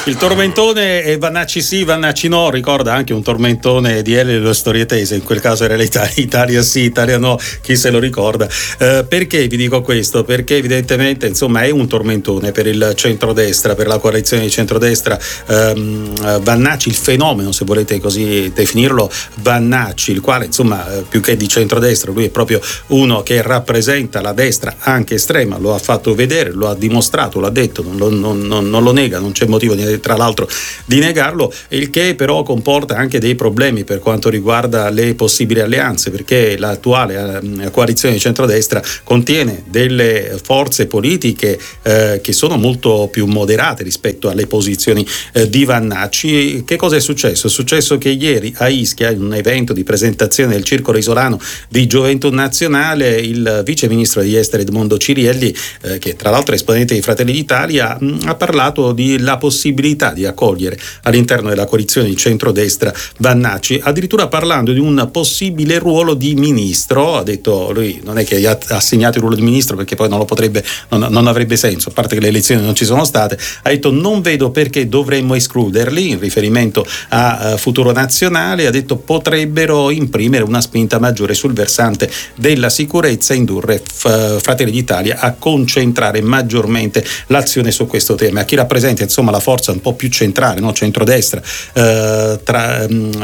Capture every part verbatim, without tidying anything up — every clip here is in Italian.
Il tormentone è Vannacci sì, Vannacci no, ricorda anche un tormentone di Elio dello Storietese, in quel caso era l'Italia, Italia sì, Italia no, chi se lo ricorda. Eh, perché vi dico questo? Perché evidentemente insomma è un tormentone per il centrodestra, per la coalizione di centrodestra. ehm, Vannacci, il fenomeno, se volete così definirlo, Vannacci, il quale insomma più che di centrodestra, lui è proprio uno che rappresenta la destra anche estrema, lo ha fatto vedere, lo ha dimostrato, l'ha detto, non lo, non, non, non lo nega, non c'è motivo di tra l'altro di negarlo, il che però comporta anche dei problemi per quanto riguarda le possibili alleanze, perché l'attuale eh, coalizione di centrodestra contiene delle forze politiche eh, che sono molto più moderate rispetto alle posizioni eh, di Vannacci. Che cosa è successo? È successo che ieri a Ischia, in un evento di presentazione del Circolo Isolano di Gioventù Nazionale, il vice ministro degli esteri Edmondo Cirielli, eh, che tra l'altro è esponente di Fratelli d'Italia, mh, ha parlato di la possibilità di accogliere all'interno della coalizione di centrodestra Vannacci, addirittura parlando di un possibile ruolo di ministro. Ha detto lui, non è che gli ha assegnato il ruolo di ministro perché poi non lo potrebbe, non, non avrebbe senso, a parte che le elezioni non ci sono state. Ha detto non vedo perché dovremmo escluderli, in riferimento a uh, Futuro Nazionale. Ha detto potrebbero imprimere una spinta maggiore sul versante della sicurezza e indurre f- Fratelli d'Italia a concentrare maggiormente l'azione su questo tema. A chi rappresenta insomma la forza un po' più centrale, no? Centrodestra, eh, tra,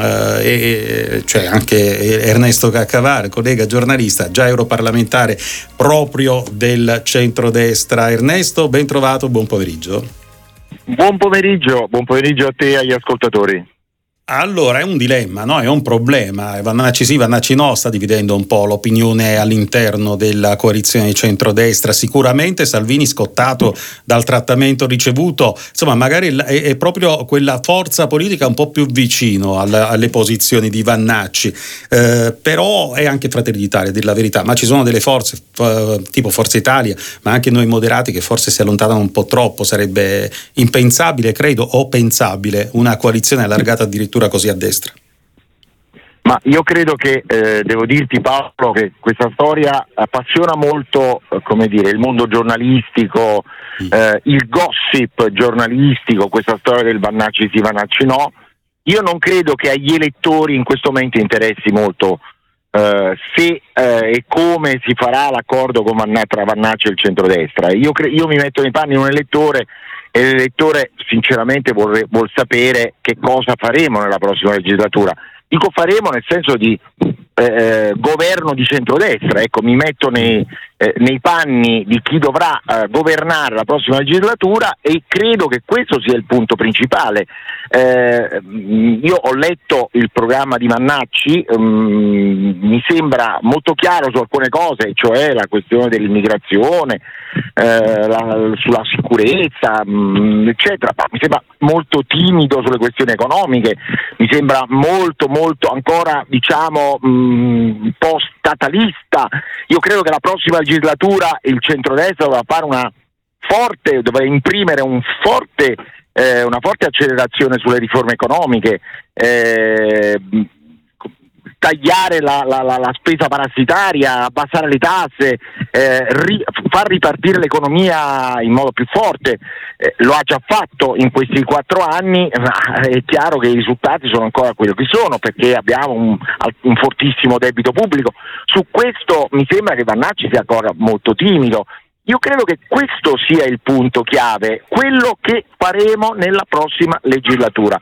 eh, cioè anche Ernesto Caccavale, collega giornalista, già europarlamentare proprio del centrodestra. Ernesto, ben trovato, buon pomeriggio. Buon pomeriggio, buon pomeriggio a te e agli ascoltatori. Allora è un dilemma, no? È un problema. Vannacci sì, Vannacci no sta dividendo un po' l'opinione all'interno della coalizione di centrodestra. Sicuramente Salvini, scottato dal trattamento ricevuto, insomma magari è, è proprio quella forza politica un po' più vicino alla, alle posizioni di Vannacci, eh, però è anche Fratelli d'Italia, a dir la verità. Ma ci sono delle forze f- tipo Forza Italia, ma anche noi moderati, che forse si allontanano un po' troppo. Sarebbe impensabile, credo, o pensabile una coalizione allargata addirittura così a destra. Ma io credo che, eh, devo dirti Paolo, che questa storia appassiona molto, eh, come dire, il mondo giornalistico, eh, il gossip giornalistico, questa storia del Vannacci sì, Vannacci no. Io non credo che agli elettori in questo momento interessi molto eh, se eh, e come si farà l'accordo con Vanna- tra Vannacci e il centrodestra. Io, cre- io mi metto nei panni di un elettore e l'elettore sinceramente vuole, vuol sapere che cosa faremo nella prossima legislatura. Dico faremo nel senso di eh, governo di centrodestra, ecco, mi metto nei, eh, nei panni di chi dovrà eh, governare la prossima legislatura e credo che questo sia il punto principale. Eh, io ho letto il programma di Vannacci, um, mi sembra molto chiaro su alcune cose, cioè la questione dell'immigrazione, eh, la, sulla sicurezza, um, eccetera. Mi sembra molto timido sulle questioni economiche, mi sembra molto molto ancora diciamo um, post-statalista. Io credo che la prossima legislatura il centrodestra dovrà fare una forte, dovrà imprimere un forte Eh, una forte accelerazione sulle riforme economiche, eh, tagliare la, la, la, la spesa parassitaria, abbassare le tasse, eh, ri, far ripartire l'economia in modo più forte. Eh, lo ha già fatto in questi quattro anni, ma è chiaro che i risultati sono ancora quelli che sono, perché abbiamo un, un fortissimo debito pubblico. Su questo mi sembra che Vannacci sia ancora molto timido. Io credo che questo sia il punto chiave, quello che faremo nella prossima legislatura.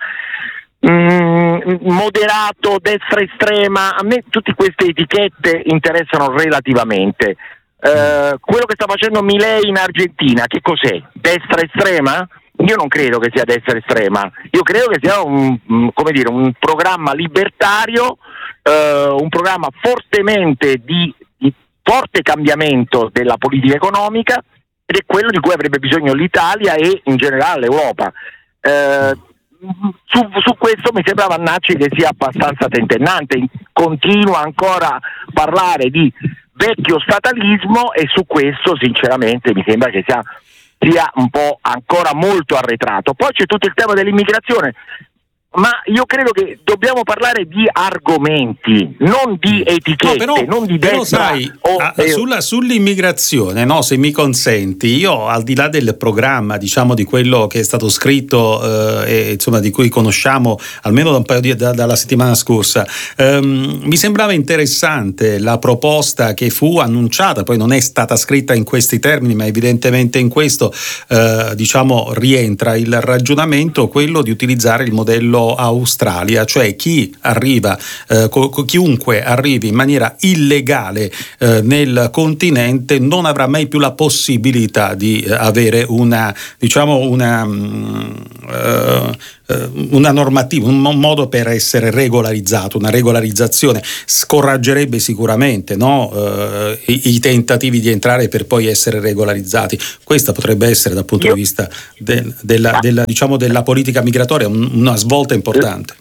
Mm, moderato, destra estrema, a me tutte queste etichette interessano relativamente. Eh, quello che sta facendo Milei in Argentina, che cos'è? Destra estrema? Io non credo che sia destra estrema, io credo che sia un, come dire, un programma libertario, eh, un programma fortemente di forte cambiamento della politica economica, ed è quello di cui avrebbe bisogno l'Italia e in generale l'Europa. Eh, su, su questo mi sembra Vannacci che sia abbastanza tentennante, continua ancora a parlare di vecchio statalismo e su questo sinceramente mi sembra che sia, sia un po' ancora molto arretrato. Poi c'è tutto il tema dell'immigrazione. ma io credo che dobbiamo parlare di argomenti, non di etichette, no, però, non di però destra. sai, o, a, eh, sulla, sull'immigrazione, no, se mi consenti, io al di là del programma, diciamo, di quello che è stato scritto eh, e insomma di cui conosciamo almeno da un paio di da, dalla settimana scorsa, ehm, mi sembrava interessante la proposta che fu annunciata, poi non è stata scritta in questi termini, ma evidentemente in questo eh, diciamo rientra il ragionamento, quello di utilizzare il modello Australia, cioè chi arriva, eh, chiunque arrivi in maniera illegale eh, nel continente non avrà mai più la possibilità di eh, avere una, diciamo, una uh, una normativa, un modo per essere regolarizzato, una regolarizzazione scoraggerebbe sicuramente, no? uh, i, i tentativi di entrare per poi essere regolarizzati. Questa potrebbe essere dal punto Io... di vista de, della, della, diciamo, della politica migratoria un, una svolta importante.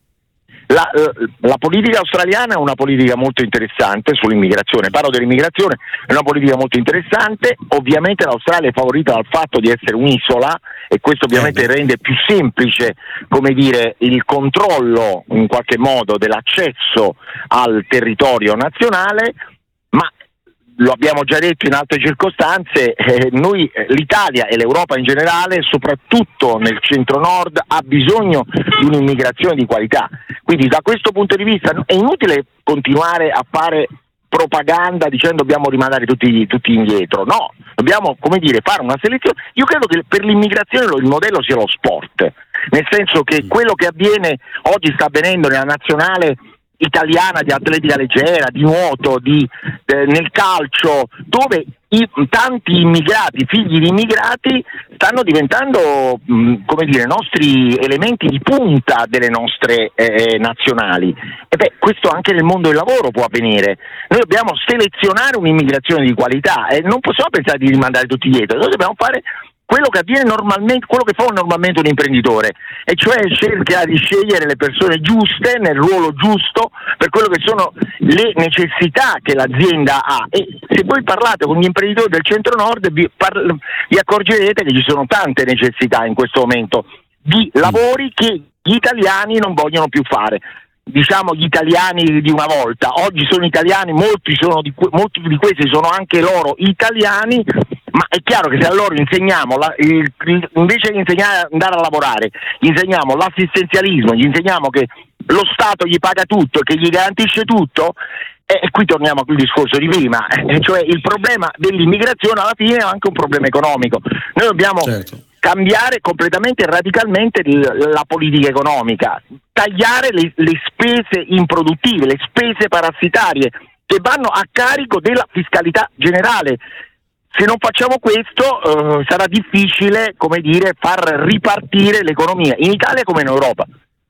La, la politica australiana è una politica molto interessante sull'immigrazione, parlo dell'immigrazione, è una politica molto interessante, ovviamente l'Australia è favorita dal fatto di essere un'isola e questo ovviamente rende più semplice, come dire, il controllo in qualche modo dell'accesso al territorio nazionale, ma lo abbiamo già detto in altre circostanze, eh, noi, l'Italia e l'Europa in generale, soprattutto nel centro-nord, ha bisogno di un'immigrazione di qualità. Quindi da questo punto di vista è inutile continuare a fare propaganda dicendo dobbiamo rimandare tutti, tutti indietro. No, dobbiamo, come dire, fare una selezione. Io credo che per l'immigrazione il modello sia lo sport, nel senso che quello che avviene oggi sta avvenendo nella nazionale italiana di atletica leggera, di nuoto, di, eh, nel calcio, dove i, tanti immigrati, figli di immigrati, stanno diventando mh, come dire, nostri elementi di punta delle nostre eh, nazionali. E beh, questo anche nel mondo del lavoro può avvenire. Noi dobbiamo selezionare un'immigrazione di qualità e non possiamo pensare di rimandare tutti dietro, noi dobbiamo fare quello che avviene normalmente, quello che fa normalmente un imprenditore, e cioè cerca di scegliere le persone giuste nel ruolo giusto per quello che sono le necessità che l'azienda ha. E se voi parlate con gli imprenditori del centro-nord vi, parla, vi accorgerete che ci sono tante necessità in questo momento di lavori che gli italiani non vogliono più fare. Diciamo gli italiani di una volta, oggi sono italiani, molti, sono di, molti di questi sono anche loro italiani, ma è chiaro che se a loro insegniamo, la, il, invece di insegnare ad andare a lavorare, gli insegniamo l'assistenzialismo, gli insegniamo che lo Stato gli paga tutto e che gli garantisce tutto, e, e qui torniamo al discorso di prima, eh, cioè il problema dell'immigrazione alla fine è anche un problema economico. Noi dobbiamo certo. cambiare completamente e radicalmente la politica economica, tagliare le, le spese improduttive, le spese parassitarie che vanno a carico della fiscalità generale. Se non facciamo questo eh, sarà difficile, come dire, far ripartire l'economia in Italia come in Europa.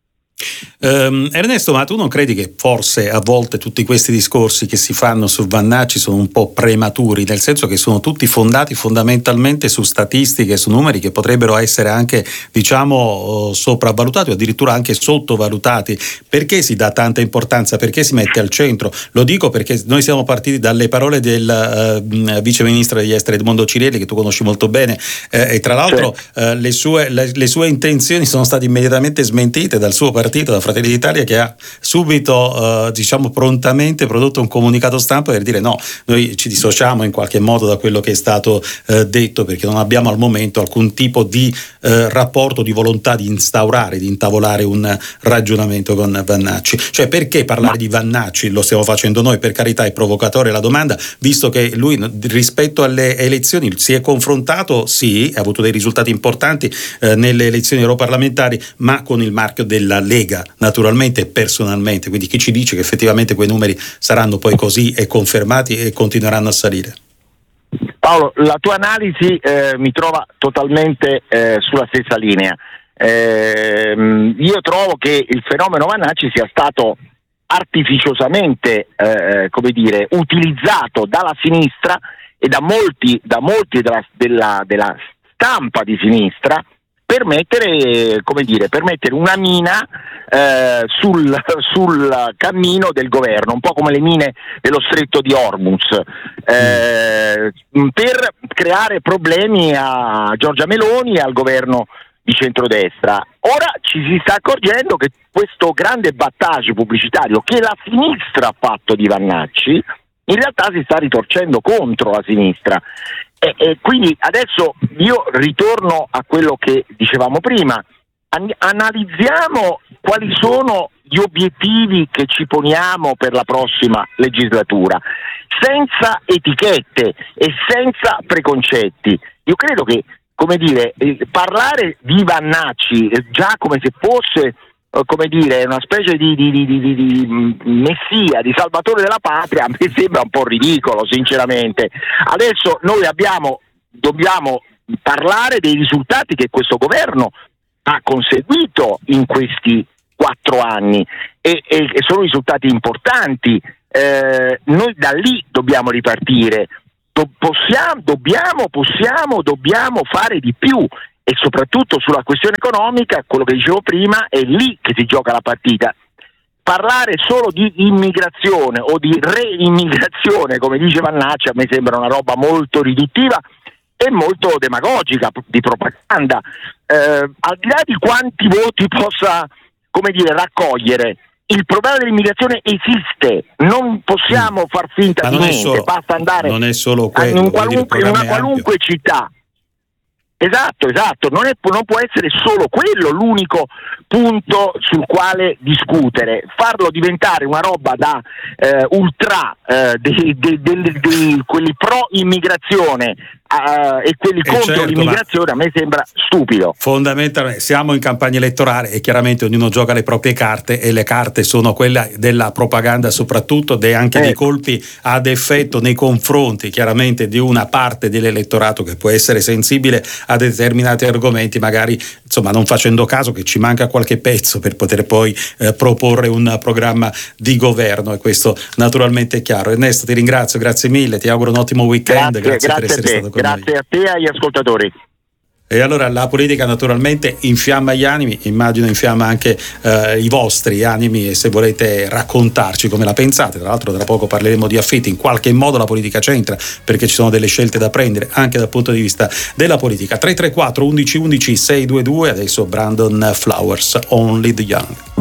Um, Ernesto, ma tu non credi che forse a volte tutti questi discorsi che si fanno su Vannacci sono un po' prematuri, nel senso che sono tutti fondati fondamentalmente su statistiche, su numeri che potrebbero essere anche, diciamo, sopravvalutati o addirittura anche sottovalutati? Perché si dà tanta importanza? Perché si mette al centro? Lo dico perché noi siamo partiti dalle parole del uh, vice ministro degli esteri Edmondo Cirielli, che tu conosci molto bene, eh, e tra l'altro sì. uh, le, sue, le, le sue intenzioni sono state immediatamente smentite dal suo partito, da Fratelli d'Italia, che ha subito eh, diciamo prontamente prodotto un comunicato stampa per dire no, noi ci dissociamo in qualche modo da quello che è stato eh, detto, perché non abbiamo al momento alcun tipo di eh, rapporto, di volontà di instaurare, di intavolare un ragionamento con Vannacci. Cioè, perché parlare di Vannacci? Lo stiamo facendo noi, per carità, è provocatoria la domanda, visto che lui rispetto alle elezioni si è confrontato, sì, ha avuto dei risultati importanti eh, nelle elezioni europarlamentari, ma con il marchio della Lega, naturalmente e personalmente, quindi chi ci dice che effettivamente quei numeri saranno poi così e confermati e continueranno a salire? Paolo, la tua analisi eh, mi trova totalmente eh, sulla stessa linea. Eh, io trovo che il fenomeno Vannacci sia stato artificiosamente eh, come dire, utilizzato dalla sinistra e da molti, da molti della, della, della stampa di sinistra per mettere, come dire, per mettere una mina eh, sul, sul cammino del governo, un po' come le mine dello stretto di Hormuz, eh, per creare problemi a Giorgia Meloni e al governo di centrodestra. Ora ci si sta accorgendo che questo grande battage pubblicitario che la sinistra ha fatto di Vannacci in realtà si sta ritorcendo contro la sinistra, e, e quindi adesso io ritorno a quello che dicevamo prima. An- analizziamo quali sono gli obiettivi che ci poniamo per la prossima legislatura, senza etichette e senza preconcetti. Io credo che, come dire, eh, parlare di Vannacci eh, già come se fosse eh, come dire una specie di, di, di, di, di, di messia, di salvatore della patria, mi sembra un po' ridicolo, sinceramente. Adesso noi abbiamo dobbiamo parlare dei risultati che questo governo ha conseguito in questi quattro anni e, e, e sono risultati importanti. Eh, noi da lì dobbiamo ripartire. Do, possiamo, dobbiamo, possiamo, dobbiamo fare di più, e soprattutto sulla questione economica, quello che dicevo prima, è lì che si gioca la partita. Parlare solo di immigrazione o di reimmigrazione, come dice Vannacci, a me sembra una roba molto riduttiva e molto demagogica, di propaganda. Eh, al di là di quanti voti possa, come dire, raccogliere, il problema dell'immigrazione esiste, non possiamo far finta di niente, solo, basta andare non è solo quello, in, qualunque, in una qualunque città. Esatto, esatto, non, è, non può essere solo quello l'unico punto sul quale discutere, farlo diventare una roba da eh, ultra, eh, dei, dei, dei, dei, quelli pro immigrazione Uh, e quelli e contro certo, l'immigrazione, a me sembra stupido. Fondamentalmente siamo in campagna elettorale e chiaramente ognuno gioca le proprie carte, e le carte sono quelle della propaganda, soprattutto de anche eh. dei colpi ad effetto nei confronti chiaramente di una parte dell'elettorato che può essere sensibile a determinati argomenti, magari insomma non facendo caso che ci manca qualche pezzo per poter poi eh, proporre un programma di governo, e questo naturalmente è chiaro. Ernesto, ti ringrazio, grazie mille, ti auguro un ottimo weekend, grazie, grazie, grazie per essere stato con Grazie a te e agli ascoltatori. E allora la politica naturalmente infiamma gli animi, immagino infiamma anche eh, i vostri animi, e se volete raccontarci come la pensate, tra l'altro tra poco parleremo di affitti, in qualche modo la politica c'entra perché ci sono delle scelte da prendere anche dal punto di vista della politica. Tre tre quattro undici undici sei due due, adesso Brandon Flowers, Only the Young.